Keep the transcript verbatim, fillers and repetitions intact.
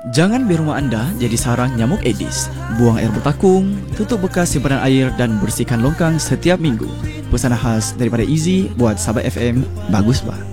Jangan biar rumah anda jadi sarang nyamuk Aedes. Buang air bertakung, tutup bekas simpanan air dan bersihkan longkang setiap minggu. Pesanan khas daripada Easy buat sahabat F M, bagus bah.